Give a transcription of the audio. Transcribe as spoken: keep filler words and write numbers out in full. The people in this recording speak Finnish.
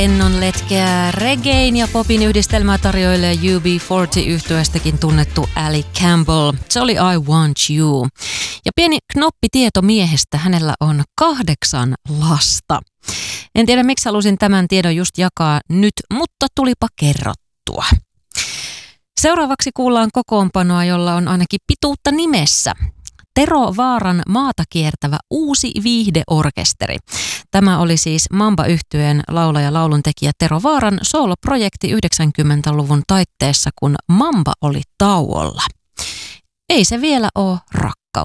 Ennon letkeä reggaein ja popin yhdistelmää tarjoilee U B neljäkymmentä-yhtyeestäkin tunnettu Ali Campbell. Se oli I Want You. Ja pieni knoppitieto miehestä, hänellä on kahdeksan lasta. En tiedä miksi halusin tämän tiedon just jakaa nyt, mutta tulipa kerrottua. Seuraavaksi kuullaan kokoonpanoa, jolla on ainakin pituutta nimessä. Tero Vaaran maata kiertävä uusi viihdeorkesteri. Tämä oli siis Mamba-yhtyeen laulaja lauluntekijä Tero Vaaran sooloprojekti yhdeksänkymmentäluvun taitteessa, kun Mamba oli tauolla. Ei se vielä ole rakkaus.